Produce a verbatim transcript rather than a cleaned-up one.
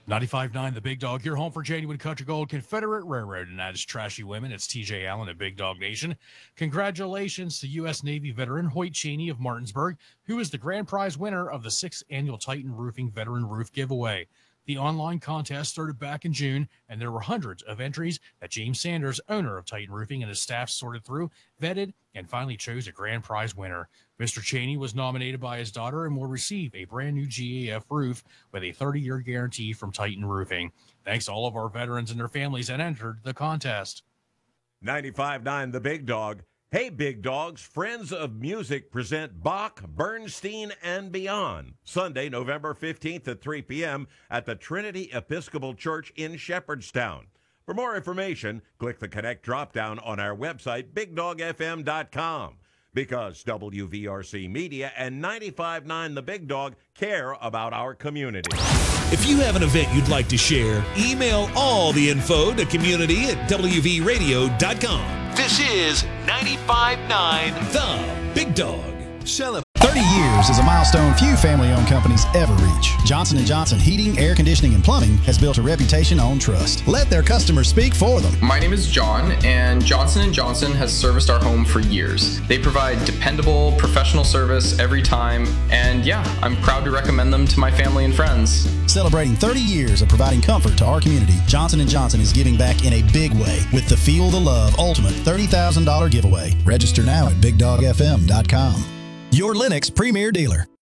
ninety-five point nine The Big Dog, your home for genuine country gold, Confederate Railroad, and that is Trashy Women. It's T J Allen at Big Dog Nation. Congratulations to U S Navy veteran Hoyt Cheney of Martinsburg, who is the grand prize winner of the sixth annual Titan Roofing Veteran Roof Giveaway. The online contest started back in June, and there were hundreds of entries that James Sanders, owner of Titan Roofing, and his staff sorted through, vetted, and finally chose a grand prize winner. Mister Cheney was nominated by his daughter and will receive a brand new G A F roof with a thirty-year guarantee from Titan Roofing. Thanks to all of our veterans and their families that entered the contest. ninety-five point nine The Big Dog. Hey, Big Dogs, Friends of Music present Bach, Bernstein, and Beyond, Sunday, November fifteenth at three p.m. at the Trinity Episcopal Church in Shepherdstown. For more information, click the Connect drop-down on our website, big dog f m dot com, because W V R C Media and ninety-five point nine The Big Dog care about our community. If you have an event you'd like to share, email all the info to community at w v radio dot com. This is ninety-five point nine The Big Dog. Celebrate. thirty years is a milestone few family-owned companies ever reach. Johnson and Johnson Heating, Air Conditioning, and Plumbing has built a reputation on trust. Let their customers speak for them. My name is John, and Johnson and Johnson has serviced our home for years. They provide dependable, professional service every time, and yeah, I'm proud to recommend them to my family and friends. Celebrating thirty years of providing comfort to our community, Johnson and Johnson is giving back in a big way with the Feel the Love Ultimate thirty thousand dollars giveaway. Register now at big dog f m dot com. Your Lennox Premier Dealer.